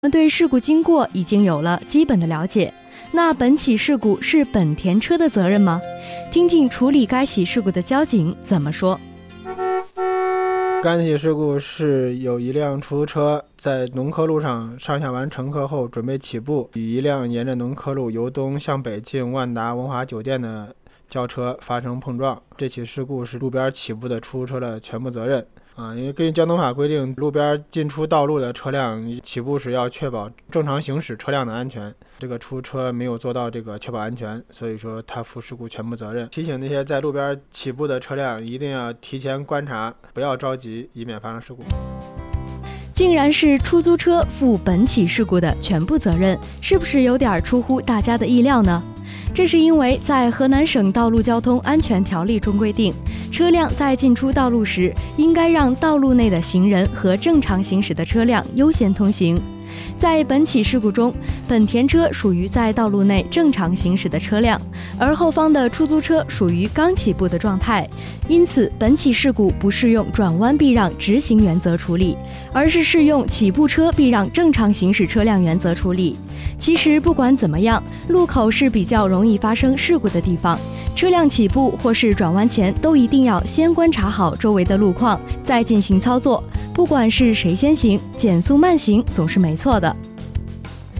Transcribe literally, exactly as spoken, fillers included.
我们对事故经过已经有了基本的了解，那本起事故是本田车的责任吗？听听处理该起事故的交警怎么说。 该起事故是有一辆出租车在农科路上上下完乘客后准备起步，与一辆沿着农科路由东向北进万达文华酒店的轿车发生碰撞。这起事故是路边起步的出租车的全部责任啊，因为根据交通法规定，路边进出道路的车辆起步时要确保正常行驶车辆的安全。这个出租车没有做到这个确保安全，所以说他负事故全部责任。提醒那些在路边起步的车辆一定要提前观察，不要着急，以免发生事故。 竟然是出租车负本起事故的全部责任，是不是有点出乎大家的意料呢？这是因为在河南省道路交通安全条例中规定，车辆在进出道路时，应该让道路内的行人和正常行驶的车辆优先通行。在本起事故中，本田车属于在道路内正常行驶的车辆，而后方的出租车属于刚起步的状态，因此本起事故不适用转弯避让直行原则处理，而是适用起步车避让正常行驶车辆原则处理。其实不管怎么样，路口是比较容易发生事故的地方，车辆起步或是转弯前都一定要先观察好周围的路况，再进行操作。不管是谁先行，减速慢行总是没错的。